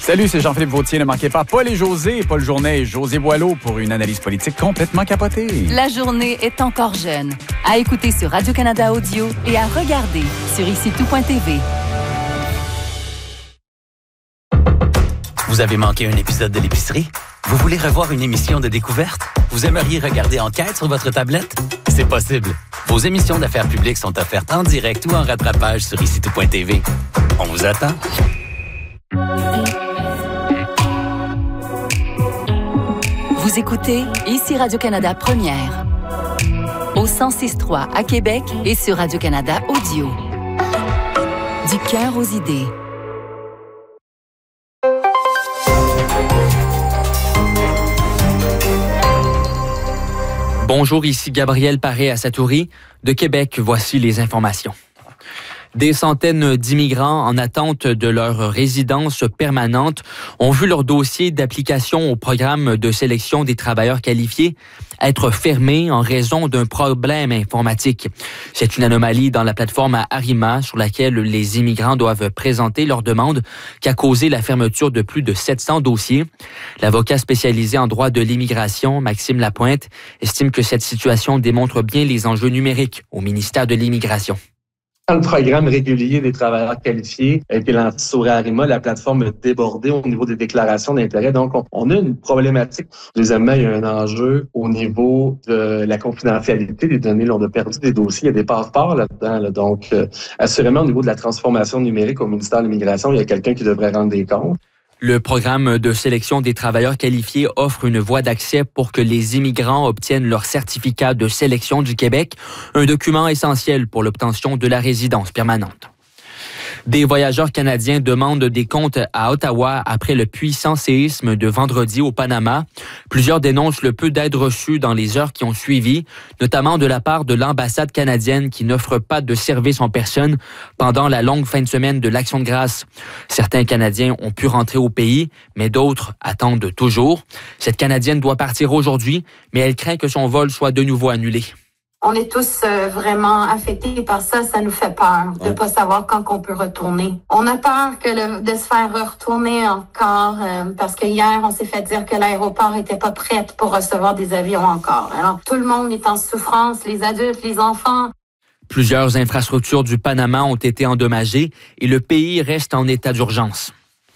Salut, c'est Jean-Philippe Vautier. Ne manquez pas Paul et José, Paul Journet et José Boileau pour une analyse politique complètement capotée. La journée est encore jeune. À écouter sur Radio-Canada Audio et à regarder sur IciTout.tv. Vous avez manqué un épisode de l'épicerie? Vous voulez revoir une émission de découverte? Vous aimeriez regarder Enquête sur votre tablette? C'est possible. Vos émissions d'affaires publiques sont offertes en direct ou en rattrapage sur IciTout.tv. On vous attend. Vous écoutez ici Radio-Canada Première. Au 106.3 à Québec et sur Radio-Canada Audio. Du cœur aux idées. Bonjour, ici Gabriel Paré-Asatouri. De Québec, voici les informations. Des centaines d'immigrants en attente de leur résidence permanente ont vu leur dossier d'application au programme de sélection des travailleurs qualifiés être fermé en raison d'un problème informatique. C'est une anomalie dans la plateforme Arima sur laquelle les immigrants doivent présenter leur demande qui a causé la fermeture de plus de 700 dossiers. L'avocat spécialisé en droit de l'immigration, Maxime Lapointe, estime que cette situation démontre bien les enjeux numériques au ministère de l'Immigration. Quand le programme régulier des travailleurs qualifiés a été lancé sur Arima, la plateforme a débordé au niveau des déclarations d'intérêt. Donc, on a une problématique. Deuxièmement, il y a un enjeu au niveau de la confidentialité des données. Là, on a perdu des dossiers, il y a des passeports là-dedans. Là. Donc, assurément, au niveau de la transformation numérique au ministère de l'Immigration, il y a quelqu'un qui devrait rendre des comptes. Le programme de sélection des travailleurs qualifiés offre une voie d'accès pour que les immigrants obtiennent leur certificat de sélection du Québec, un document essentiel pour l'obtention de la résidence permanente. Des voyageurs canadiens demandent des comptes à Ottawa après le puissant séisme de vendredi au Panama. Plusieurs dénoncent le peu d'aide reçue dans les heures qui ont suivi, notamment de la part de l'ambassade canadienne qui n'offre pas de service en personne pendant la longue fin de semaine de l'Action de grâce. Certains Canadiens ont pu rentrer au pays, mais d'autres attendent toujours. Cette Canadienne doit partir aujourd'hui, mais elle craint que son vol soit de nouveau annulé. On est tous vraiment affectés par ça. Ça nous fait peur de pas savoir quand on peut retourner. On a peur de se faire retourner encore parce que hier, on s'est fait dire que l'aéroport était pas prêt pour recevoir des avions encore. Alors, tout le monde est en souffrance, les adultes, les enfants. Plusieurs infrastructures du Panama ont été endommagées et le pays reste en état d'urgence.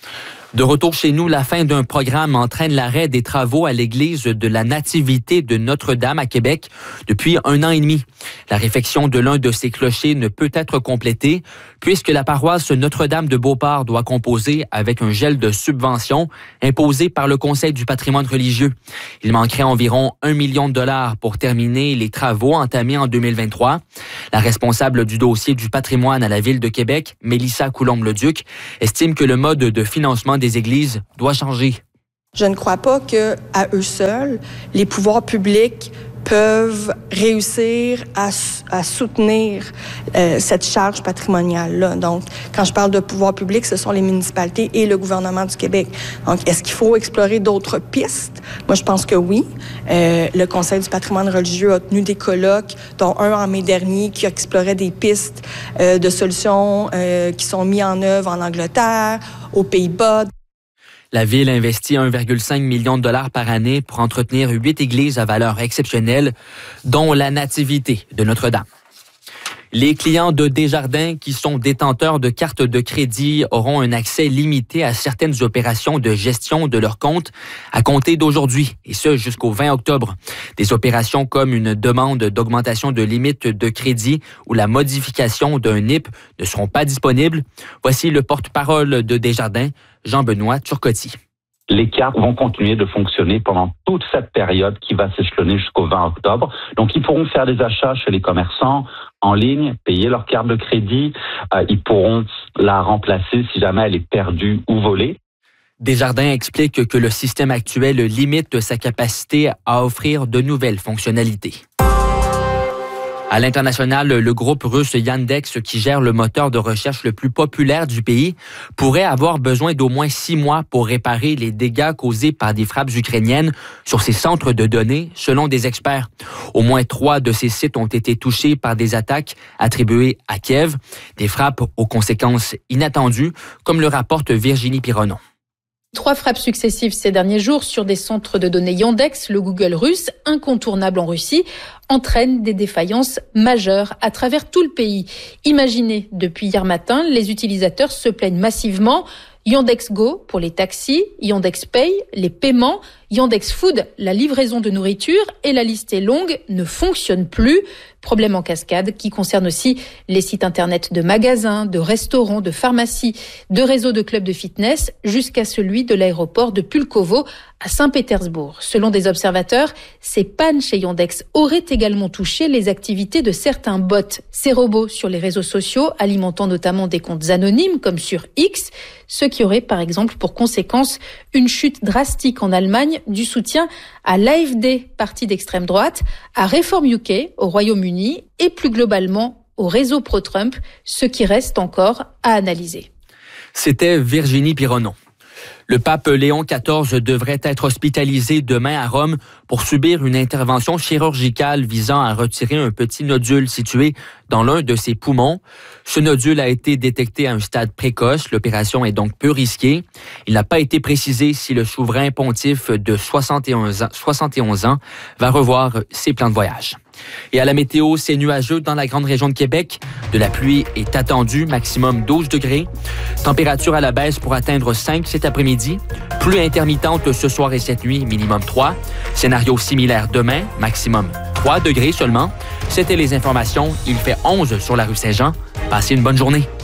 De retour chez nous, la fin d'un programme entraîne l'arrêt des travaux à l'église de la Nativité de Notre-Dame à Québec depuis 1 an et demi. La réfection de l'un de ses clochers ne peut être complétée puisque la paroisse Notre-Dame de Beauport doit composer avec un gel de subventions imposé par le Conseil du patrimoine religieux. Il manquerait environ 1 million de dollars pour terminer les travaux entamés en 2023. La responsable du dossier du patrimoine à la Ville de Québec, Mélissa Coulombe-Leduc, estime que le mode de financement des églises doit changer. Je ne crois pas qu'à eux seuls, les pouvoirs publics peuvent réussir à soutenir cette charge patrimoniale-là. Donc, quand je parle de pouvoir public, ce sont les municipalités et le gouvernement du Québec. Donc, est-ce qu'il faut explorer d'autres pistes? Moi, je pense que oui. Le Conseil du patrimoine religieux a tenu des colloques, dont un en mai dernier, qui explorait des pistes de solutions qui sont mises en œuvre en Angleterre, aux Pays-Bas. La Ville investit 1,5 million de dollars par année pour entretenir 8 églises à valeur exceptionnelle, dont la Nativité de Notre-Dame. Les clients de Desjardins qui sont détenteurs de cartes de crédit auront un accès limité à certaines opérations de gestion de leur compte à compter d'aujourd'hui, et ce jusqu'au 20 octobre. Des opérations comme une demande d'augmentation de limite de crédit ou la modification d'un NIP ne seront pas disponibles. Voici le porte-parole de Desjardins, Jean-Benoît Turcotti. Les cartes vont continuer de fonctionner pendant toute cette période qui va s'échelonner jusqu'au 20 octobre. Donc, ils pourront faire des achats chez les commerçants en ligne, payer leur carte de crédit. Ils pourront la remplacer si jamais elle est perdue ou volée. Desjardins explique que le système actuel limite sa capacité à offrir de nouvelles fonctionnalités. À l'international, le groupe russe Yandex, qui gère le moteur de recherche le plus populaire du pays, pourrait avoir besoin d'au moins 6 mois pour réparer les dégâts causés par des frappes ukrainiennes sur ses centres de données, selon des experts. Au moins 3 de ces sites ont été touchés par des attaques attribuées à Kiev, des frappes aux conséquences inattendues, comme le rapporte Virginie Pironneau. 3 frappes successives ces derniers jours sur des centres de données Yandex, le Google russe, incontournable en Russie, entraînent des défaillances majeures à travers tout le pays. Imaginez, depuis hier matin, les utilisateurs se plaignent massivement. Yandex Go pour les taxis, Yandex Pay, les paiements, Yandex Food, la livraison de nourriture, et la liste est longue, ne fonctionne plus. Problème en cascade qui concerne aussi les sites internet de magasins, de restaurants, de pharmacies, de réseaux de clubs de fitness, jusqu'à celui de l'aéroport de Pulkovo à Saint-Pétersbourg. Selon des observateurs, ces pannes chez Yandex auraient également touché les activités de certains bots, ces robots sur les réseaux sociaux, alimentant notamment des comptes anonymes comme sur X, ce qui aurait par exemple pour conséquence une chute drastique en Allemagne du soutien à l'AfD, parti d'extrême droite, à Reform UK au Royaume-Uni et plus globalement au réseau pro-Trump, ce qui reste encore à analyser. C'était Virginie Pironneau. Le pape Léon XIV devrait être hospitalisé demain à Rome pour subir une intervention chirurgicale visant à retirer un petit nodule situé dans l'un de ses poumons. Ce nodule a été détecté à un stade précoce. L'opération est donc peu risquée. Il n'a pas été précisé si le souverain pontife de 71 ans va revoir ses plans de voyage. Et à la météo, c'est nuageux dans la grande région de Québec. De la pluie est attendue, maximum 12 degrés. Température à la baisse pour atteindre 5 cet après-midi. Pluie intermittente ce soir et cette nuit, minimum 3. Scénario similaire demain, maximum 3 degrés seulement. C'était les informations. Il fait 11 sur la rue Saint-Jean. Passez une bonne journée.